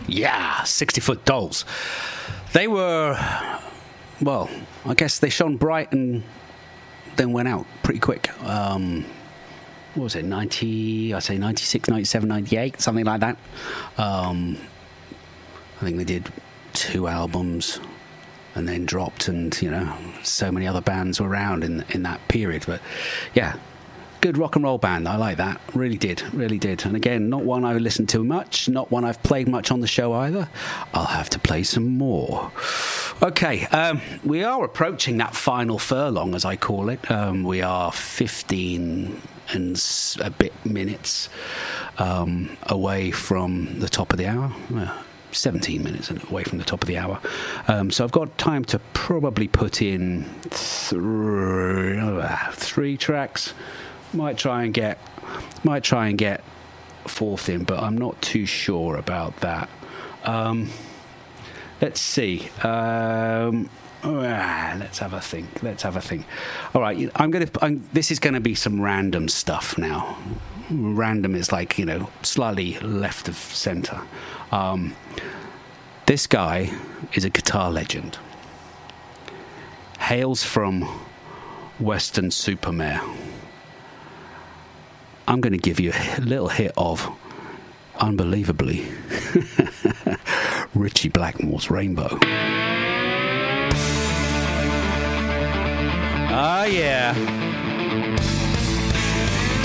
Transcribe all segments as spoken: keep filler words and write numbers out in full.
Yeah, sixty Foot Dolls. They were, well, I guess they shone bright and then went out pretty quick. Um, what was it, ninety, I'd say ninety-six, ninety-seven, ninety-eight, something like that. Um, I think they did two albums and then dropped, and, you know, so many other bands were around in in that period. But, yeah, good rock and roll band. I like that. Really did. Really did. And again, not one I've listened to much, not one I've played much on the show either. I'll have to play some more. Okay, um, we are approaching that final furlong, as I call it. Um, we are fifteen and a bit minutes um, away from the top of the hour. Uh, seventeen minutes away from the top of the hour. Um, so I've got time to probably put in three, uh, three tracks. Might try and get, might try and get fourth in, but I'm not too sure about that. Um, let's see. Um, ah, let's have a think. Let's have a think. All right, I'm gonna. I'm, this is going to be some random stuff now. Random is like, you know, slightly left of centre. Um, this guy is a guitar legend. Hails from Weston-super-Mare. I'm going to give you a little hit of, unbelievably, Ritchie Blackmore's Rainbow. Ah, yeah.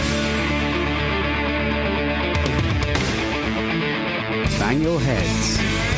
Bang your heads.